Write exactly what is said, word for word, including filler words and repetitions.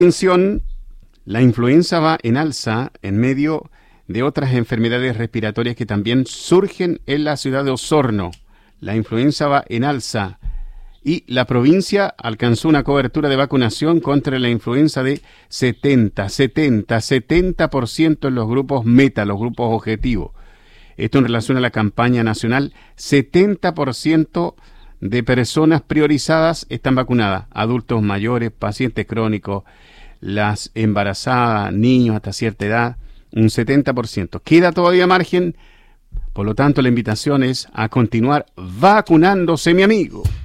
Atención, la influenza va en alza en medio de otras enfermedades respiratorias que también surgen en la ciudad de Osorno. La influenza va en alza y la provincia alcanzó una cobertura de vacunación contra la influenza de setenta, setenta, setenta por ciento en los grupos meta, los grupos objetivos. Esto en relación a la campaña nacional, setenta por ciento de personas priorizadas están vacunadas, adultos mayores, pacientes crónicos, las embarazadas, niños hasta cierta edad, un setenta por ciento. Queda todavía margen, por lo tanto la invitación es a continuar vacunándose, mi amigo.